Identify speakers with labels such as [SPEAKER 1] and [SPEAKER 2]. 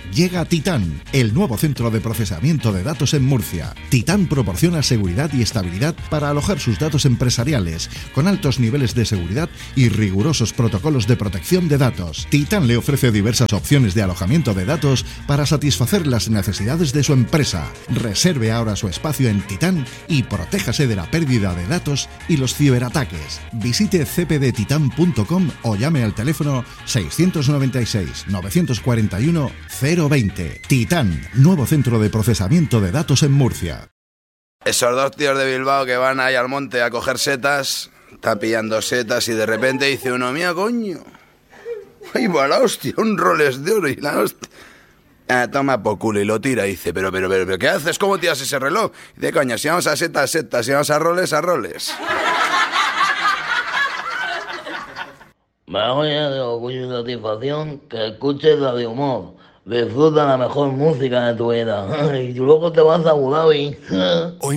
[SPEAKER 1] Llega Titán, el nuevo centro de procesamiento de datos en Murcia. Titán proporciona seguridad y estabilidad para alojar sus datos empresariales, con altos niveles de seguridad y rigurosos protocolos de protección de datos. Titán le ofrece diversas opciones de alojamiento de datos para satisfacer las necesidades de su empresa. Reserve ahora su espacio en Titán y protéjase de la pérdida de datos y los ciberataques. Visite cpdtitan.com o llame al teléfono 696 941 020. Titán, nuevo centro de procesamiento de datos en Murcia.
[SPEAKER 2] Esos dos tíos de Bilbao que van ahí al monte a coger setas, está pillando setas y de repente dice uno, mía coño, ahí va la hostia, un Rolex de oro y la hostia. Toma por culo y lo tira y dice, pero, ¿qué haces? ¿Cómo tiras ese reloj? Y dice, coño, si vamos a setas, si vamos a Rolex, a Rolex.
[SPEAKER 3] Me voy a de orgullo y satisfacción que escuches la de humor. Disfruta la mejor música de tu vida. Y luego te vas a Abu Dhabi.